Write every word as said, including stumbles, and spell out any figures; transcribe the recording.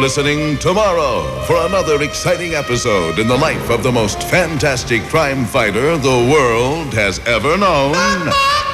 listening tomorrow for another exciting episode in the life of the most fantastic crime fighter the world has ever known.